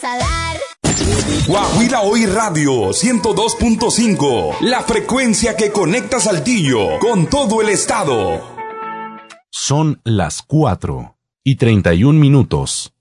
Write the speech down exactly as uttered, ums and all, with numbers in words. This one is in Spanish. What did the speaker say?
a dar. Guajira Hoy Radio ciento dos punto cinco, la frecuencia que conecta Saltillo con todo el estado. Son las cuatro y treinta y un minutos.